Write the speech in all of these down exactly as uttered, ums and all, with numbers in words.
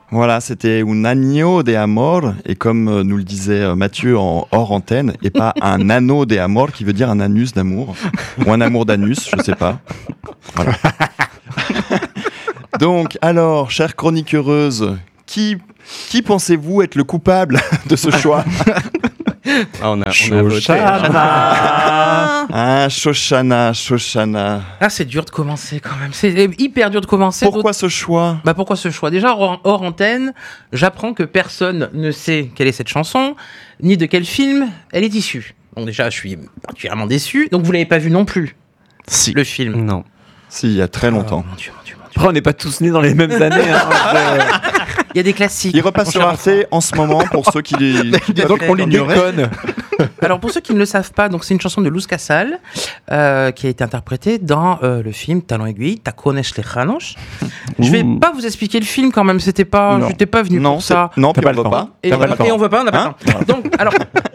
Voilà, c'était un agno de amor, et comme nous le disait Mathieu en hors antenne, et pas un anneau de amor qui veut dire un anus d'amour, ou un amour d'anus, je sais pas. Voilà. Donc, alors, chère chronique heureuse, qui, qui pensez-vous être le coupable de ce choix? Ah, on a, on a voté. Ah, Shoshana, Shoshana. Ah, c'est dur de commencer quand même. C'est hyper dur de commencer. Pourquoi ce choix? Bah pourquoi ce choix? Déjà, hors, hors antenne, j'apprends que personne ne sait quelle est cette chanson, ni de quel film elle est issue. Donc déjà, je suis particulièrement déçu. Donc vous l'avez pas vu non plus, Si. le film? Non. Si, il y a très longtemps. Oh, mon Dieu, mon Dieu, mon Dieu. Après, on n'est pas tous nés dans les mêmes années. Hein. Il y a des classiques. Il repasse sur Arte en ce moment pour ceux qui, les, qui Donc, on l'ignorait. Alors pour ceux qui ne le savent pas, donc c'est une chanson de Luz Casal euh, qui a été interprétée dans euh, le film Talon Aiguille, Tacones Lejanos. Je vais pas vous expliquer le film quand même, c'était pas, Non. j'étais pas venu Non, pour ça. non, puis T'as on pas ne le va temps. pas. Et, T'as pas le temps. et on voit pas, on n'a pas Hein le temps. Donc alors.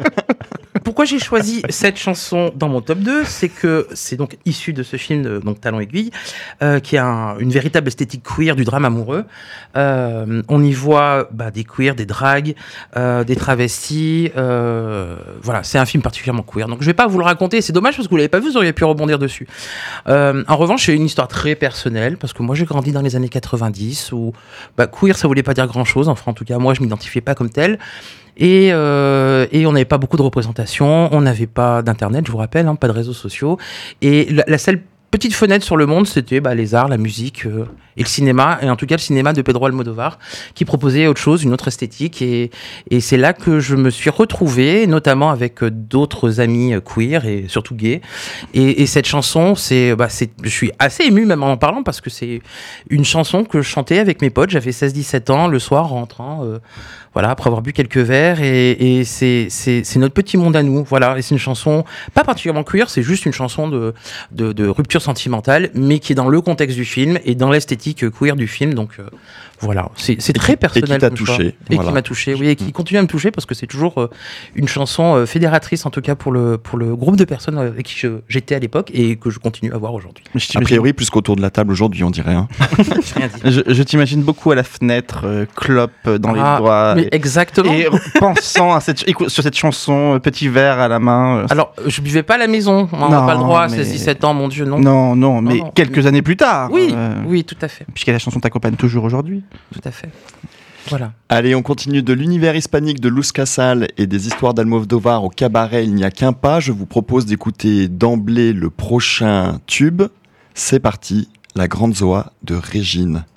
Pourquoi j'ai choisi cette chanson dans mon top deux, c'est que c'est donc issu de ce film, de, donc Talon Aiguille, euh, qui a un, une véritable esthétique queer du drame amoureux. Euh, on y voit bah, des queers, des dragues, euh, des travestis. Euh, voilà, c'est un film particulièrement queer. Donc je vais pas vous le raconter. C'est dommage parce que vous l'avez pas vu, vous auriez pu rebondir dessus. Euh, en revanche, c'est une histoire très personnelle parce que moi j'ai grandi dans les années quatre-vingt-dix où bah, queer ça voulait pas dire grand chose. Enfin, en tout cas, moi je m'identifiais pas comme tel. Et, euh, et on n'avait pas beaucoup de représentation, on n'avait pas d'internet, je vous rappelle, hein, pas de réseaux sociaux. Et la, la seule petite fenêtre sur le monde, c'était bah, les arts, la musique euh, et le cinéma, et en tout cas le cinéma de Pedro Almodóvar, qui proposait autre chose, une autre esthétique. Et, et c'est là que je me suis retrouvé, notamment avec euh, d'autres amis euh, queer et surtout gays. Et, et cette chanson, c'est, bah, c'est, je suis assez ému même en en parlant, parce que c'est une chanson que je chantais avec mes potes. J'avais seize dix-sept ans, le soir, en rentrant... Euh, Voilà, après avoir bu quelques verres, et, et c'est, c'est, c'est notre petit monde à nous. Voilà, et c'est une chanson pas particulièrement queer, c'est juste une chanson de, de, de rupture sentimentale, mais qui est dans le contexte du film et dans l'esthétique queer du film. Donc euh, voilà, c'est, c'est très qui- personnel. et qui t'a comme choix. touché, Et voilà. qui m'a touché, oui, et qui continue à me toucher parce que c'est toujours euh, une chanson euh, fédératrice, en tout cas pour le, pour le groupe de personnes avec qui je, j'étais à l'époque et que je continue à voir aujourd'hui. Mais je A t'imagine- priori, plus qu'autour de la table aujourd'hui, on dirait. Hein. J'ai rien dit. Je, je t'imagine beaucoup à la fenêtre, euh, clope euh, dans Ah, les doigts. mais et, exactement. et pensant à cette, écou- sur cette chanson, euh, petit verre à la main. euh, Alors, je buvais pas à la maison, on n'a Non, pas le droit à mais- seize dix-sept ans, mon Dieu, non. non, non, mais non. quelques années plus tard. Oui, euh, oui, tout à fait, Puisque la chanson t'accompagne toujours aujourd'hui. tout à fait. Voilà. Allez, on continue de l'univers hispanique de Luz Casal et des histoires d'Almodóvar au cabaret Il n'y a qu'un pas. Je vous propose d'écouter d'emblée le prochain tube. C'est parti, La Grande Zoa de Régine.